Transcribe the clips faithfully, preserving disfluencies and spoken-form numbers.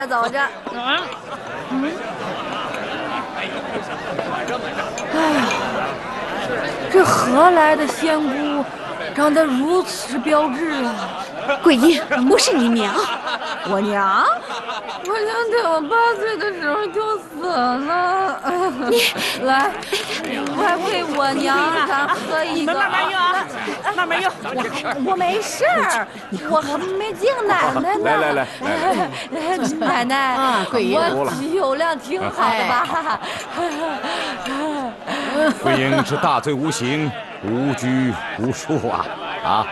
走着。嗯。哎呀，这何来的仙姑，长得如此标致啊！ 桂英，我是你娘。 我娘？我娘在我八岁的时候就死了。 你来，快给我娘咱喝一个。 慢慢用啊，慢慢用。 我我没事儿，我还没敬奶奶呢。 来来来来，奶奶啊，桂英， 我酒量挺好的吧？ 桂英是大罪无形，无拘无束啊啊！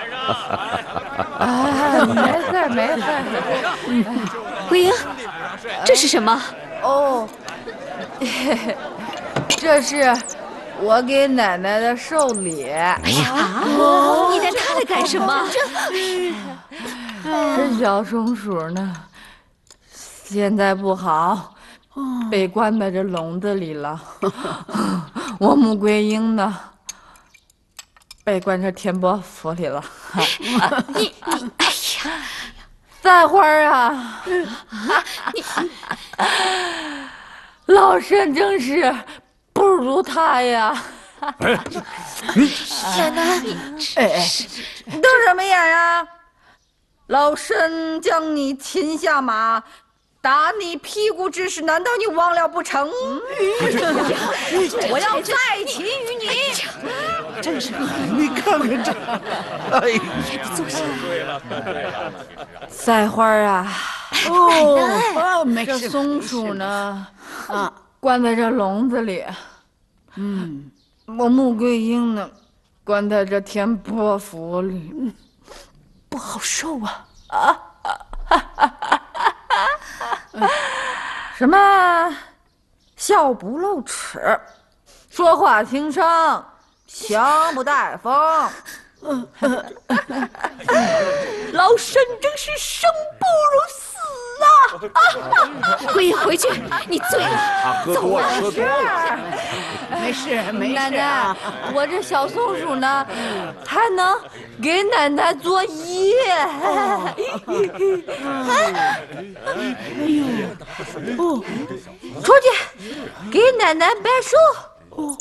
啊，没事没事。 桂英，这是什么？ 哦，这是我给奶奶的寿礼。 哎呀，你带它来干什么？ 这小松鼠呢，现在不好，被关在这笼子里了。我母桂英呢，被关这天波府里了。 你你，哎呀！ 赛花啊， 你老身真是不如他呀！ 哎，你奶奶， 哎，瞪什么眼啊？老身将你擒下马，打你屁股之事，难道你忘了不成？我要再擒于你！ 真是你看看这，哎， 你坐下。 赛花啊， 哦哦，没这事。 松鼠呢？ 啊， 关在这笼子里。 嗯， 我穆桂英呢，关在这天波府里， 不好受啊！ 什么笑不露齿，说话轻声，枪不带风。 老身真是生不如死啊！桂英，回去，你醉了。 他喝多了，喝多了。 没事没奶奶事啊。， 我这小松鼠呢，还能给奶奶作揖。 哎呦，哦， 出去给奶奶摆手。 哦，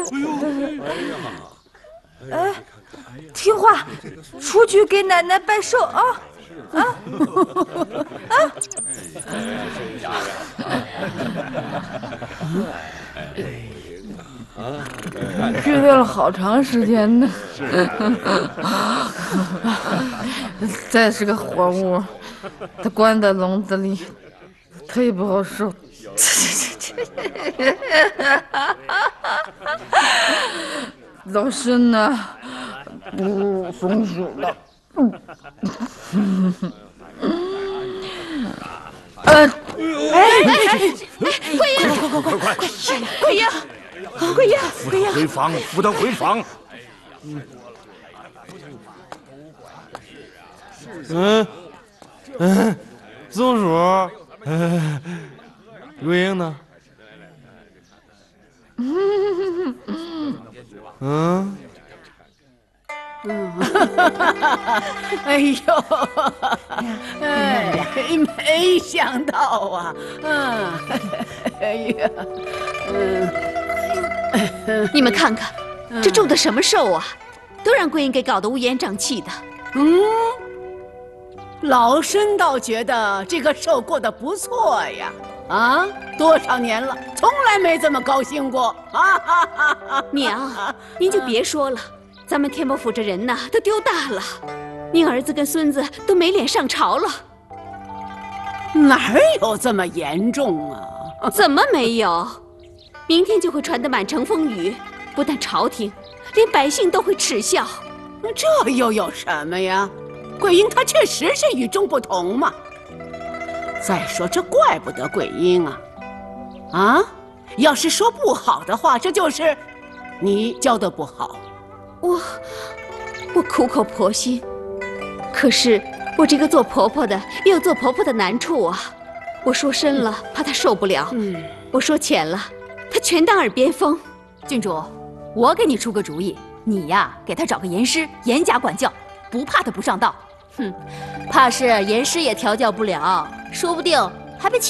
哎，听话，出去给奶奶摆手啊！啊啊！支配了好长时间呢。再是个活物，它关在笼子里，忒不好受。老身呢，不如松鼠了。呃，哎哎， 桂英， 快快快！ 桂英，桂英，桂英， 回房，扶他回房。 嗯嗯，松鼠，嗯，桂英呢？嗯。 哎呦，哎，没想到啊，嗯，哎呀，嗯， 你们看看，这种的什么寿啊，都让桂英给搞得乌烟瘴气的。 嗯，老身倒觉得这个寿过得不错呀。啊，多少年了，从来没这么高兴过。啊哈哈哈！ 娘，您就别说了。咱们天波府这人呐，都丢大了，您儿子跟孙子都没脸上朝了。 哪儿有这么严重啊？ 怎么没有？明天就会传得满城风雨，不但朝廷，连百姓都会耻笑。 这又有什么呀？桂英她确实是与众不同嘛。再说这怪不得桂英啊，啊，要是说不好的话，这就是你教的不好。 我我苦口婆心，可是我这个做婆婆的也有做婆婆的难处啊。我说深了，怕她受不了； 嗯， 我说浅了，她全当耳边风。 郡主，我给你出个主意，你呀，给她找个严师，严加管教，不怕她不上道。哼，怕是严师也调教不了，说不定还被气。